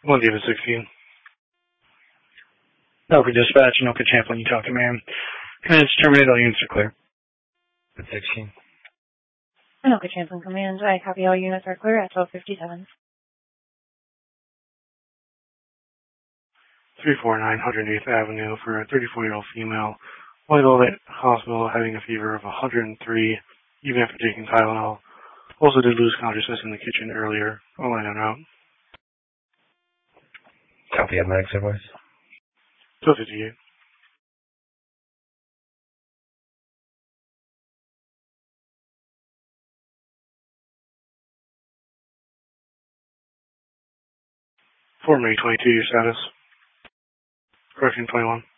1 Diva 16. Alpha Dispatch, Anoka Champlin, you talk to ma'am. Command's terminated, all units are clear. 16. Anoka Champlin Command, I copy, all units are clear at 12:57. 349 108th Avenue for a 34-year-old female. Whitehall Hospital having a fever of 103, even after taking Tylenol. Also did lose consciousness in the kitchen earlier. All line on route. Copy, medics advice. 1258. Form A 22, your status. Correction 21.